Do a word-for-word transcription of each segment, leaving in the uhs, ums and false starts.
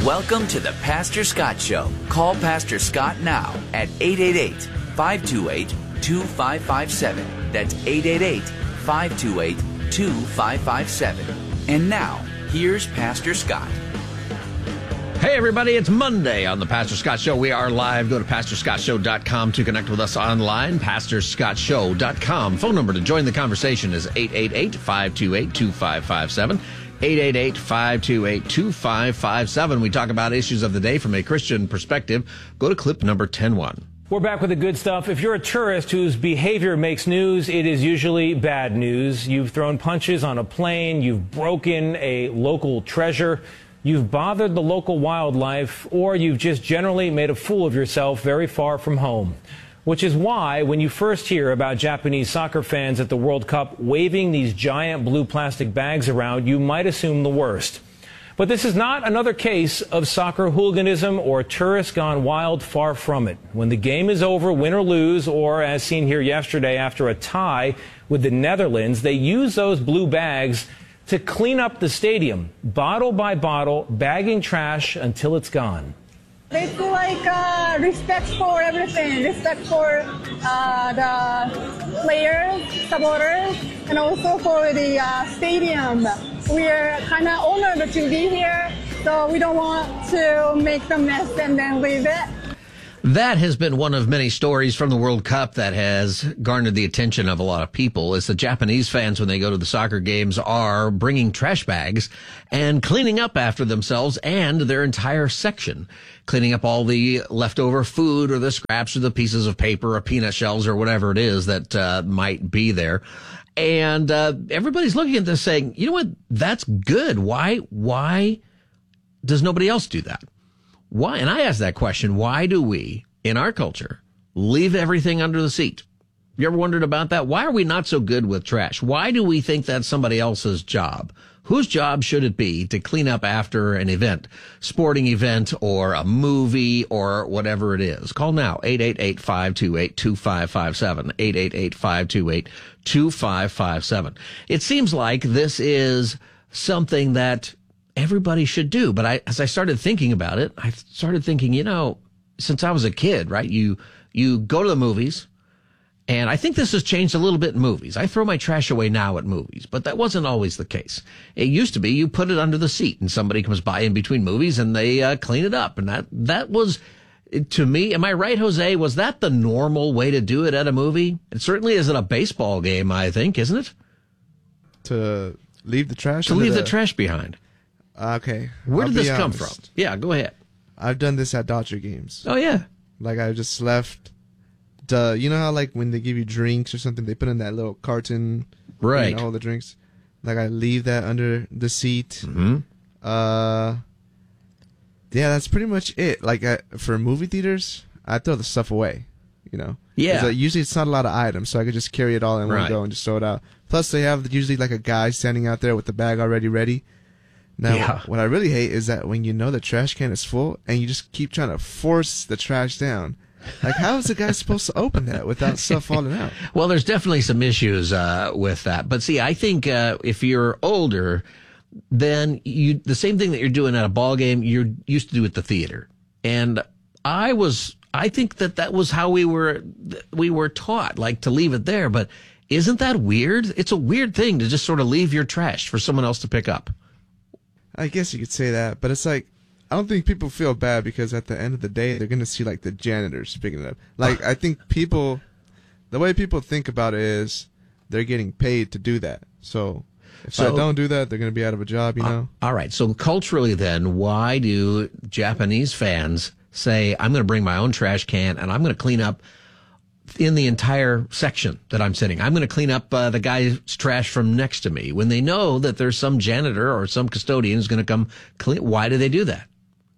Welcome to the Pastor Scott Show. Call Pastor Scott now at eight eight eight, five two eight, two five five seven. That's eight eight eight, five two eight, two five five seven. And now, here's Pastor Scott. Hey, everybody, it's Monday on the Pastor Scott Show. We are live. Go to pastor scott show dot com to connect with us online, pastor scott show dot com. Phone number to join the conversation is eight eight eight, five two eight, two five five seven. eight eight eight, five two eight, two five five seven. We talk about issues of the day from a Christian perspective. Go to clip number ten one. We're back with the good stuff. If you're a tourist whose behavior makes news, it is usually bad news. You've thrown punches on a plane, you've broken a local treasure, you've bothered the local wildlife, or you've just generally made a fool of yourself very far from home. Which is why, when you first hear about Japanese soccer fans at the World Cup waving these giant blue plastic bags around, you might assume the worst. But this is not another case of soccer hooliganism or tourists gone wild. Far from it. When the game is over, win or lose, or as seen here yesterday after a tie with the Netherlands, they use those blue bags to clean up the stadium, bottle by bottle, bagging trash until it's gone. It's like uh, respect for everything, respect for uh, the players, supporters, and also for the uh, stadium. We are kind of honored to be here, so we don't want to make the mess and then leave it. That has been one of many stories from the World Cup that has garnered the attention of a lot of people, is the Japanese fans, when they go to the soccer games, are bringing trash bags and cleaning up after themselves and their entire section, cleaning up all the leftover food or the scraps or the pieces of paper or peanut shells or whatever it is that uh, might be there. And uh, everybody's looking at this saying, you know what, that's good. Why, why does nobody else do that? Why? And I ask that question, why do we, in our culture, leave everything under the seat? You ever wondered about that? Why are we not so good with trash? Why do we think that's somebody else's job? Whose job should it be to clean up after an event, sporting event or a movie or whatever it is? Call now, eight eight eight, five two eight, two five five seven, eight eight eight, five two eight, two five five seven. It seems like this is something that everybody should do. But I, as I started thinking about it, I started thinking, you know, since I was a kid, right, you, you go to the movies, and I think this has changed a little bit in movies. I throw my trash away now at movies, but that wasn't always the case. It used to be you put it under the seat and somebody comes by in between movies and they uh, clean it up. And that, that was, to me, am I right, Jose? Was that the normal way to do it at a movie? It certainly isn't a baseball game, I think, isn't it? To leave the trash? To leave the, the trash behind. Okay. Where I'll did this be come honest. from? Yeah, go ahead. I've done this at Dodger games. Oh, yeah. Like, I just left the, you know how, like, when they give you drinks or something, they put in that little carton. Right. You know, all the drinks. Like, I leave that under the seat. Mm-hmm. Uh, yeah, that's pretty much it. Like, I, for movie theaters, I throw the stuff away, you know? Yeah. Like, usually it's not a lot of items, so I could just carry it all in Right. one go and just throw it out. Plus, they have usually, like, a guy standing out there with the bag already ready. Now, Yeah. what I really hate is that when you know the trash can is full and you just keep trying to force the trash down. Like, how is the guy supposed to open that without stuff falling out? Well, there's definitely some issues uh, with that. But see, I think uh, if you're older, then you the same thing that you're doing at a ball game, you're used to do at the theater. And I was, I think that that was how we were, we were taught, like to leave it there. But isn't that weird? It's a weird thing to just sort of leave your trash for someone else to pick up. I guess you could say that, but it's like, I don't think people feel bad because at the end of the day, they're going to see like the janitors picking it up. Like, I think people, the way people think about it is they're getting paid to do that. So if So- I don't do that, they're going to be out of a job, you know? All right. So culturally then, why do Japanese fans say, I'm going to bring my own trash can and I'm going to clean up in the entire section that I'm sitting? I'm going to clean up uh, the guy's trash from next to me, when they know that there's some janitor or some custodian who's going to come clean. Why do they do that?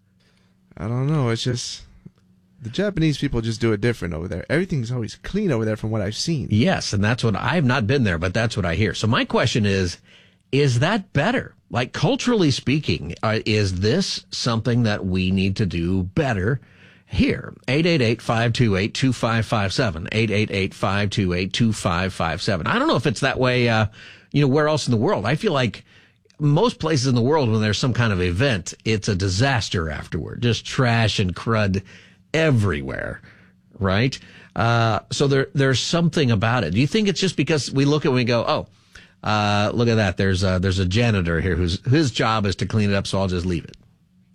I don't know. It's just, the Japanese people just do it different over there. Everything's always clean over there from what I've seen. Yes, and that's what, I've not been there, but that's what I hear. So my question is, is that better? Like, culturally speaking, uh, is this something that we need to do better here? eight eight eight, five two eight, two five five seven, eight eight eight, five two eight, two five five seven. I don't know if it's that way, uh, you know, where else in the world. I feel like most places in the world, when there's some kind of event, it's a disaster afterward. Just trash and crud everywhere, right? Uh, so there, there's something about it. Do you think it's just because we look at it and we go, oh, uh, look at that. There's a, there's a janitor here whose his job is to clean it up, so I'll just leave it.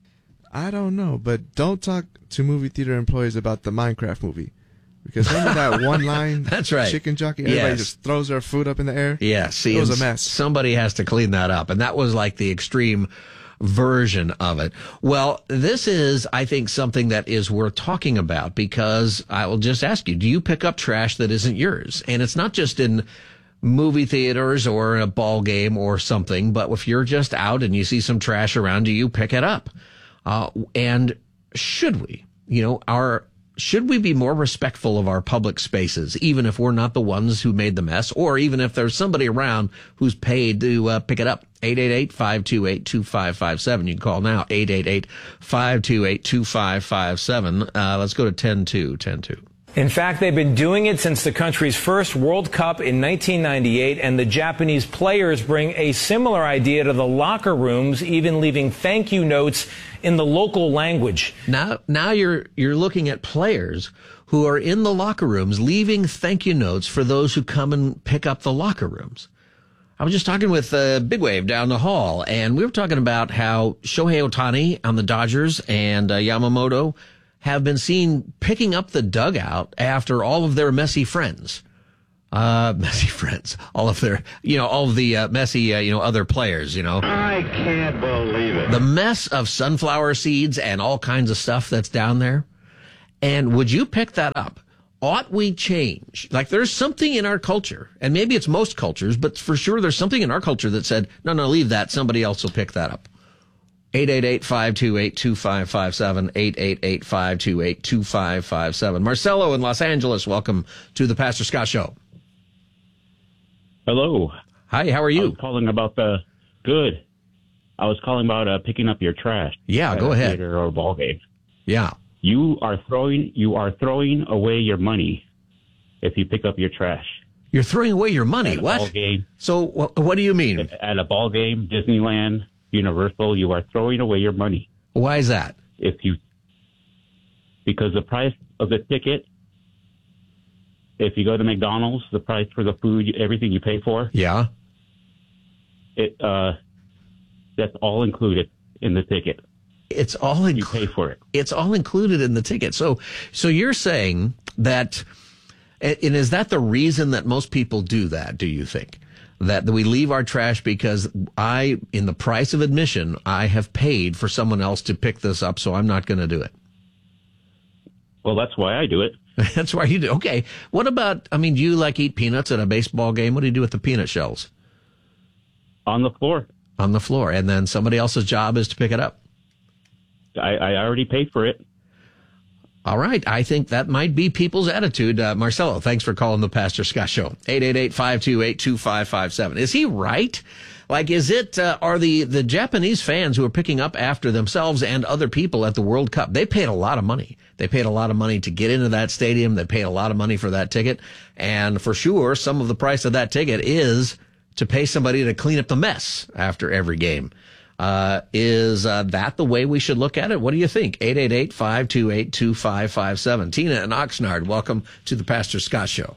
I don't know, but don't talk to movie theater employees about the Minecraft movie. Because remember that one line? That's right. Chicken jockey? Everybody Yes. just throws their food up in the air? Yeah, see, It was and a mess. Somebody has to clean that up. And that was like the extreme version of it. Well, this is, I think, something that is worth talking about, because I will just ask you, do you pick up trash that isn't yours? And it's not just in movie theaters or a ball game or something, but if you're just out and you see some trash around, do you pick it up? Uh, and should we, you know, our, should we be more respectful of our public spaces, even if we're not the ones who made the mess, or even if there's somebody around who's paid to uh, pick it up? eight eight eight, five two eight, two five five seven. You can call now, eight eight eight, five two eight, two five five seven. Uh, let's go to ten two, ten two. In fact, they've been doing it since the country's first World Cup in nineteen ninety-eight, and the Japanese players bring a similar idea to the locker rooms, even leaving thank you notes in the local language. Now, now you're you're looking at players who are in the locker rooms leaving thank you notes for those who come and pick up the locker rooms. I was just talking with uh, Big Wave down the hall, and we were talking about how Shohei Ohtani on the Dodgers and uh, Yamamoto have been seen picking up the dugout after all of their messy friends. Uh, messy friends. All of their, you know, all of the uh, messy, uh, you know, other players, you know. I can't believe it. The mess of sunflower seeds and all kinds of stuff that's down there. And would you pick that up? Ought we change? Like, there's something in our culture, and maybe it's most cultures, but for sure there's something in our culture that said, no, no, leave that. Somebody else will pick that up. eight eight eight, five two eight, two five five seven, eight eight eight, five two eight, two five five seven. Marcelo in Los Angeles, welcome to the Pastor Scott Show. Hello. Hi, how are I you? was calling about the good. I was calling about uh, picking up your trash. Yeah, at go a ahead. Theater or ball game. Yeah. You are throwing you are throwing away your money if you pick up your trash. You're throwing away your money. At a What? ball game. So wh- what do you mean? At a ball game, Disneyland, Universal, you are throwing away your money Why is that? if you because the price of the ticket. If you go to McDonald's, the price for the food, everything you pay for, Yeah. it uh, that's all included in the ticket. It's all in- You pay for it. it's all included in the ticket. So so you're saying that, and is that the reason that most people do that, do you think? That we leave our trash because I, in the price of admission, I have paid for someone else to pick this up, so I'm not going to do it. Well, that's why I do it. That's why you do. Okay. What about, I mean, do you like eat peanuts at a baseball game? What do you do with the peanut shells? On the floor. On the floor. And then somebody else's job is to pick it up. I, I already paid for it. All right. I think that might be people's attitude. Uh, Marcelo, thanks for calling the Pastor Scott Show. eight eight eight, five two eight, two five five seven. Is he right? Like, is it, uh, are the, the Japanese fans who are picking up after themselves and other people at the World Cup, they paid a lot of money. They paid a lot of money to get into that stadium. They paid a lot of money for that ticket. And for sure, some of the price of that ticket is to pay somebody to clean up the mess after every game. Uh, is uh, that the way we should look at it? What do you think? eight eight eight, five two eight, two five five seven. Tina in Oxnard, welcome to the Pastor Scott Show.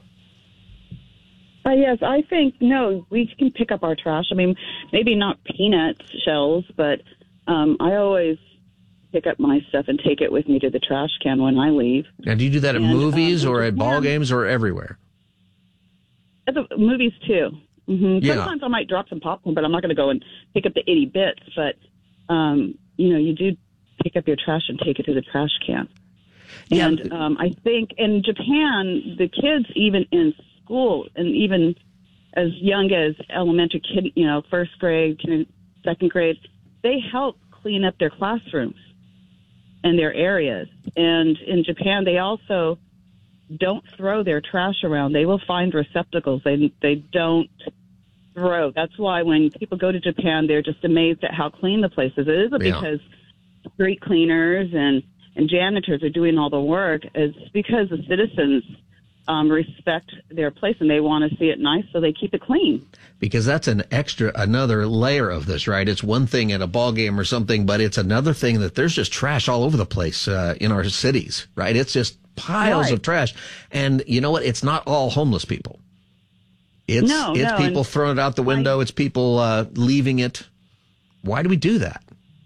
Uh, yes, I think, no, we can pick up our trash. I mean, maybe not peanut shells, but um, I always pick up my stuff and take it with me to the trash can when I leave. Now, do you do that at And, movies um, or at ball yeah. games or everywhere? At the movies, too. Mm-hmm. Yeah. Sometimes I might drop some popcorn, but I'm not going to go and pick up the itty bits. But, um, you know, you do pick up your trash and take it to the trash can. Yeah. And um, I think in Japan, the kids, even in school, and even as young as elementary kid, you know, first grade, second grade, they help clean up their classrooms and their areas. And in Japan, they also don't throw their trash around. They will find receptacles. They they don't throw. That's why when people go to Japan, they're just amazed at how clean the place is. It isn't Yeah. because street cleaners and, and janitors are doing all the work. It's because the citizens um, respect their place and they want to see it nice, so they keep it clean. Because that's an extra, another layer of this, right? It's one thing at a ball game or something, but it's another thing that there's just trash all over the place uh, in our cities, right? It's just piles Right. of trash. And you know what? It's not all homeless people. It's, No, it's no, people and throwing it out the window. I- It's people uh, leaving it. Why do we do that?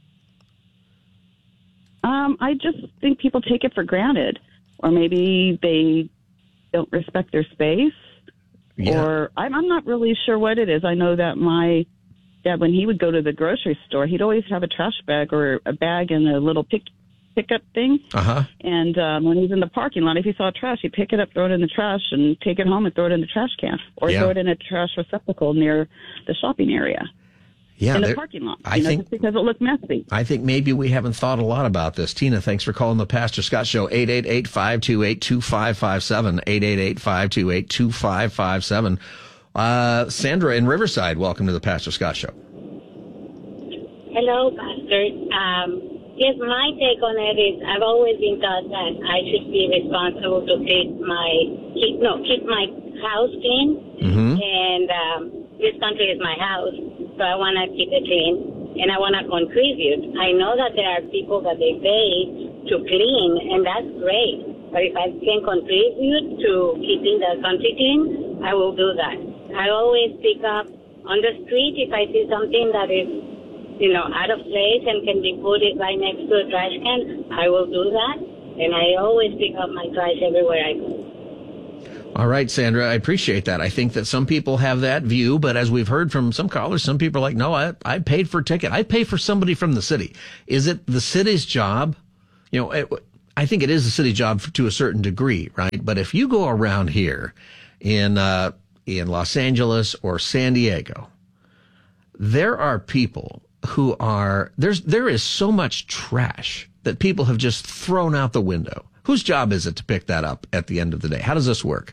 Um, I just think people take it for granted, or maybe they don't respect their space, Yeah. or I'm, I'm not really sure what it is. I know that my dad, when he would go to the grocery store, he'd always have a trash bag or a bag and a little pick pickup thing. Uh-huh. And um, when he's in the parking lot, if he saw trash, he'd pick it up, throw it in the trash, and take it home and throw it in the trash can, or Yeah. throw it in a trash receptacle near the shopping area Yeah. in the there- parking lot. I you know, think just because it looked messy. I think maybe we haven't thought a lot about this. Tina, thanks for calling the Pastor Scott Show. eight eight eight, five two eight, two five five seven. eight eight eight, five two eight, two five five seven. Uh, Sandra in Riverside, welcome to the Pastor Scott Show. Hello, Pastor. Um, yes, my take on it is I've always been taught that I should be responsible to keep my keep no keep my house clean, Mm-hmm. and um, this country is my house, so I want to keep it clean, and I want to contribute. I know that there are people that they pay to clean, and that's great. But if I can contribute to keeping the country clean, I will do that. I always pick up on the street if I see something that is, you know, out of place and can be put it right next to a trash can, I will do that. And I always pick up my trash everywhere I go. All right, Sandra, I appreciate that. I think that some people have that view, but as we've heard from some callers, some people are like, no, I, I paid for a ticket. I pay for somebody from the city. Is it the city's job? You know, it, I think it is the city's job to a certain degree, right? But if you go around here in, uh, in Los Angeles or San Diego, there are people who are, there's, there is so much trash that people have just thrown out the window. Whose job is it to pick that up at the end of the day? How does this work?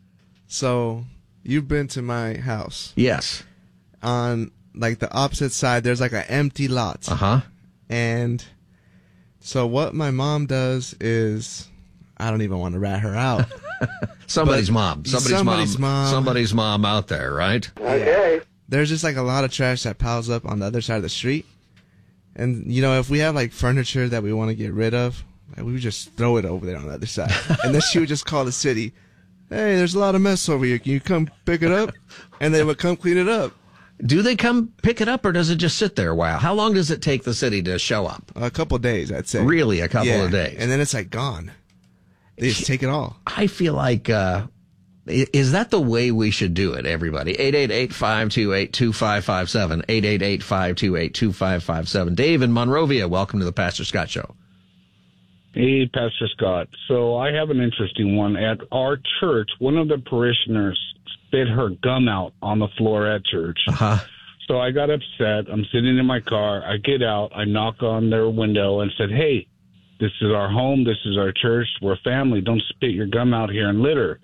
So you've been to my house. Yes. On like the opposite side, there's like an empty lot. Uh-huh. And so what my mom does is, I don't even want to rat her out. Somebody's But mom. Somebody's, somebody's mom. mom. Somebody's mom out there, right? Okay. There's just like a lot of trash that piles up on the other side of the street. And, you know, if we have like furniture that we want to get rid of, like, we would just throw it over there on the other side. And then she would just call the city, hey, there's a lot of mess over here. Can you come pick it up? And they would come clean it up. Do they come pick it up, or does it just sit there a while? How long does it take the city to show up? A couple days, I'd say. Really, a couple Yeah. of days. And then it's like gone. They just take it all. I feel like, uh, i- is that the way we should do it, everybody? eight eight eight, five two eight, two five five seven. eight eight eight, five two eight, two five five seven. Dave in Monrovia, welcome to the Pastor Scott Show. Hey, Pastor Scott. So I have an interesting one. At our church, one of the parishioners spit her gum out on the floor at church. Uh-huh. So I got upset. I'm sitting in my car. I get out. I knock on their window and said, hey, this is our home. This is our church. We're family. Don't spit your gum out here and litter.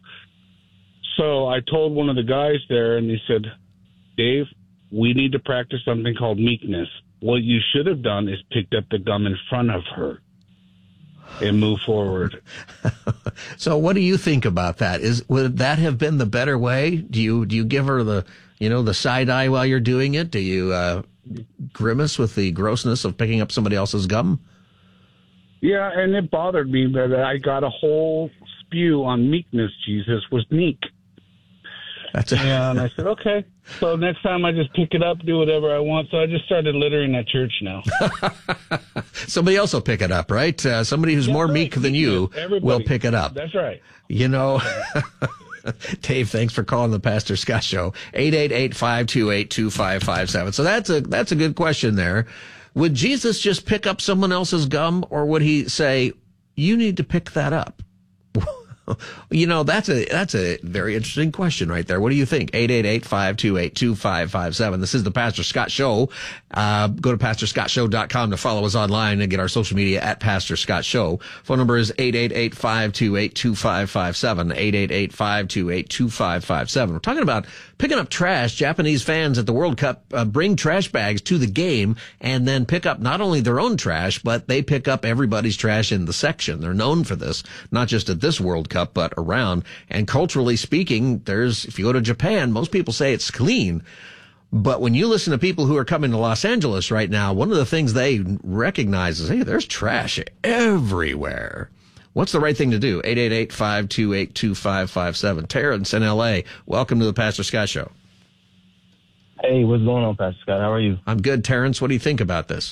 So I told one of the guys there, and he said, Dave, we need to practice something called meekness. What you should have done is picked up the gum in front of her and move forward. So what do you think about that? Is would that have been the better way? Do you do you give her the you know the side eye while you're doing it? Do you uh, grimace with the grossness of picking up somebody else's gum? Yeah, and it bothered me that I got a whole spew on meekness. Jesus was meek. That's a- and I said, okay. So next time I just pick it up, do whatever I want. So I just started littering at church now. Somebody else will pick it up, right? Uh, somebody who's That's more right. meek than you Everybody. will pick it up. That's right. You know, Dave, thanks for calling the Pastor Scott Show. eight eight eight, five two eight, two five five seven. So that's a that's a good question there. Would Jesus just pick up someone else's gum, or would he say, you need to pick that up? You know, that's a that's a very interesting question right there. What do you think? eight eight eight, five two eight, two five five seven. This is the Pastor Scott Show. Uh, go to pastor scott show dot com to follow us online and get our social media at Pastor Scott Show. Phone number is eight eight eight, five two eight, two five five seven. eight eight eight, five two eight, two five five seven. We're talking about picking up trash. Japanese fans at the World Cup uh, bring trash bags to the game and then pick up not only their own trash, but they pick up everybody's trash in the section. They're known for this, not just at this World Cup, Cup, but around. And culturally speaking, there's, if you go to Japan, most people say it's clean. But when you listen to people who are coming to Los Angeles right now, one of the things they recognize is, hey, there's trash everywhere. What's the right thing to do? eight eight eight, five two eight, two five five seven. Terrence in L A, welcome to the Pastor Scott Show. Hey, what's going on, Pastor Scott? How are you? I'm good, Terrence. What do you think about this?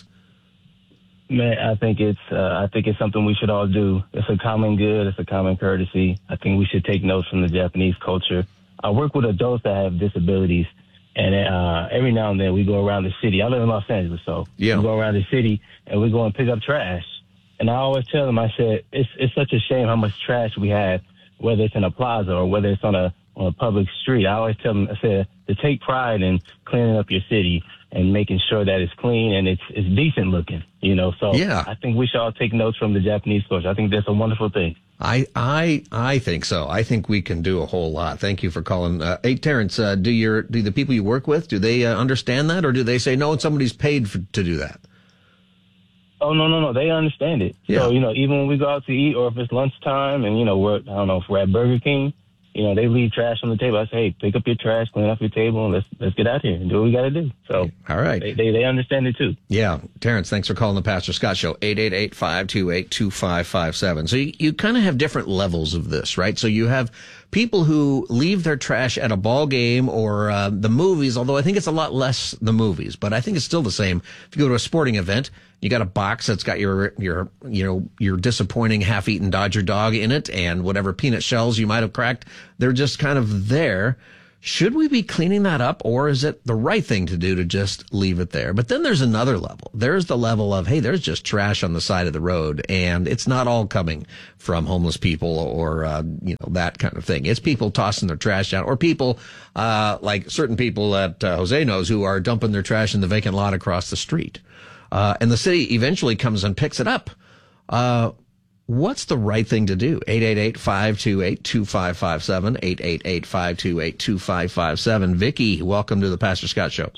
Man, I think it's uh, I think it's something we should all do. It's a common good. It's a common courtesy. I think we should take notes from the Japanese culture. I work with adults that have disabilities, and uh, every now and then we go around the city. I live in Los Angeles, so yeah. we go around the city and we go and pick up trash. And I always tell them, I said, it's it's such a shame how much trash we have, whether it's in a plaza or whether it's on a on a public street. I always tell them, I said, to take pride in cleaning up your city and making sure that it's clean and it's it's decent looking, you know. So yeah. I think we should all take notes from the Japanese culture. I think that's a wonderful thing. I I I think so. I think we can do a whole lot. Thank you for calling. Uh, hey, Terrence, uh, do your do the people you work with, do they uh, understand that, or do they say no? Somebody's paid for, to do that? Oh no no no, they understand it. Yeah. So you know, even when we go out to eat, or if it's lunchtime, and you know, we're I don't know if we're at Burger King. You know, they leave trash on the table. I say, hey, pick up your trash, clean up your table, and let's let's get out here and do what we got to do. So, all right, they, they they understand it too. Yeah, Terrence, thanks for calling the Pastor Scott Show. eight eight eight, five two eight, two five five seven. So you, you kind of have different levels of this, right? So you have people who leave their trash at a ball game or uh, the movies, although I think it's a lot less the movies, but I think it's still the same. If you go to a sporting event, you got a box that's got your, your, you know, your disappointing half-eaten Dodger dog in it and whatever peanut shells you might have cracked. They're just kind of there. Should we be cleaning that up, or is it the right thing to do to just leave it there? But then there's another level. There's the level of, hey, there's just trash on the side of the road, and it's not all coming from homeless people or, uh, you know, that kind of thing. It's people tossing their trash out, or people, uh, like certain people that uh, Jose knows who are dumping their trash in the vacant lot across the street. Uh, and the city eventually comes and picks it up. Uh, what's the right thing to do? eight eight eight, five two eight, two five five seven, eight eight eight, five two eight, two five five seven. Vicky, welcome to the Pastor Scott Show.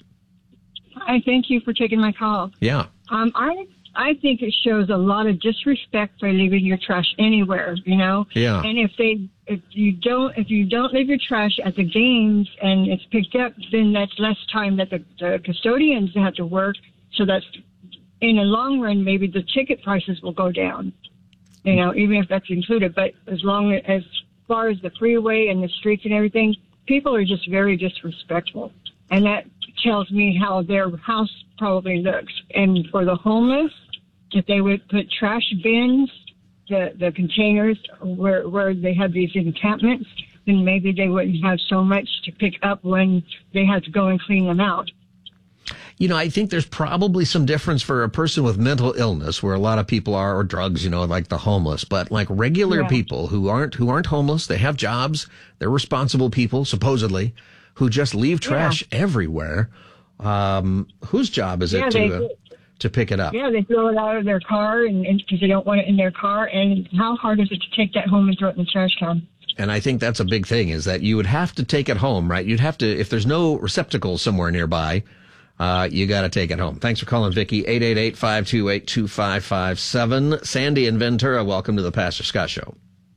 Hi, thank you for taking my call. Yeah. Um, I I think it shows a lot of disrespect by leaving your trash anywhere, you know? Yeah. And if they, if you don't, if you don't leave your trash at the games and it's picked up, then that's less time that the, the custodians have to work. So that's, in the long run, maybe the ticket prices will go down, you know, even if that's included. But as long as, as far as the freeway and the streets and everything, people are just very disrespectful. And that tells me how their house probably looks. And for the homeless, if they would put trash bins, the, the containers where, where they have these encampments, then maybe they wouldn't have so much to pick up when they have to go and clean them out. You know, I think there's probably some difference for a person with mental illness where a lot of people are, or drugs, you know, like the homeless, but like regular Yeah. people who aren't, who aren't homeless, they have jobs, they're responsible people, supposedly, who just leave trash Yeah. everywhere. Um, whose job is Yeah, it they to, uh, do. to pick it up? Yeah, they throw it out of their car and because they don't want it in their car. And how hard is it to take that home and throw it in the trash can? And I think that's a big thing, is that you would have to take it home, right? You'd have to, if there's no receptacle somewhere nearby, Uh, you got to take it home. Thanks for calling, Vicky. eight eight eight, five two eight, two five five seven. Sandy in Ventura, welcome to the Pastor Scott Show.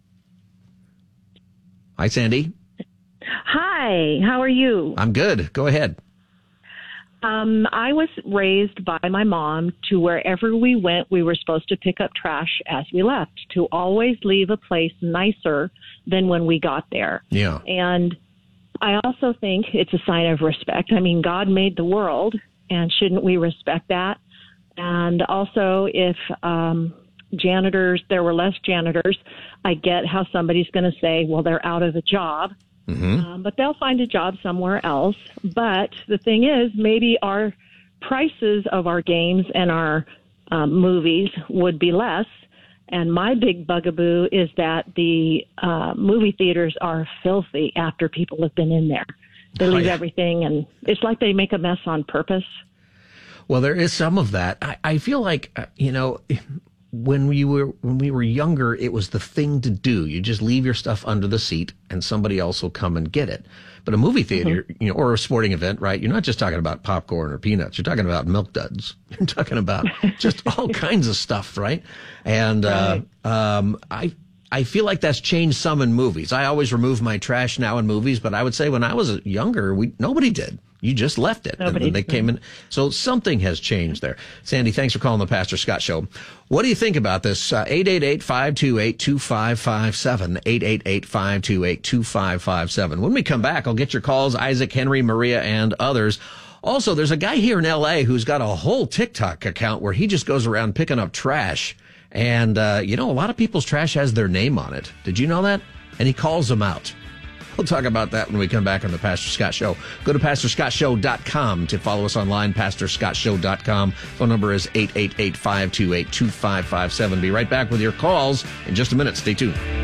Hi, Sandy. Hi, how are you? I'm good. Go ahead. Um, I was raised by my mom to wherever we went, we were supposed to pick up trash as we left, to always leave a place nicer than when we got there. Yeah. And I also think it's a sign of respect. I mean, God made the world, and shouldn't we respect that? And also, if um, janitors, there were less janitors, I get how somebody's going to say, well, they're out of a job. Mm-hmm. Um, but they'll find a job somewhere else. But the thing is, maybe our prices of our games and our um, movies would be less. And my big bugaboo is that the uh, movie theaters are filthy after people have been in there. They leave Oh, yeah. everything, and it's like they make a mess on purpose. Well, there is some of that. I, I feel like, uh, you know, when we were when we were younger, it was the thing to do. You just leave your stuff under the seat, and somebody else will come and get it. But a movie theater, mm-hmm. you know, or a sporting event, right? You're not just talking about popcorn or peanuts. You're talking about Milk Duds. You're talking about just all kinds of stuff, right? And right. Uh, um, I I feel like that's changed some in movies. I always remove my trash now in movies, but I would say when I was younger, we nobody did. You just left it. Nobody and they did. came in. So something has changed there. Sandy, thanks for calling the Pastor Scott Show. What do you think about this? Uh, eight eight eight, five two eight, two five five seven. eight eight eight, five two eight, two five five seven. When we come back, I'll get your calls, Isaac, Henry, Maria, and others. Also, there's a guy here in L A who's got a whole TikTok account where he just goes around picking up trash. And, uh, you know, a lot of people's trash has their name on it. Did you know that? And he calls them out. We'll talk about that when we come back on the Pastor Scott Show. Go to pastor scott show dot com to follow us online, pastor scott show dot com. Phone number is eight eight eight, five two eight, two five five seven. Be right back with your calls in just a minute. Stay tuned.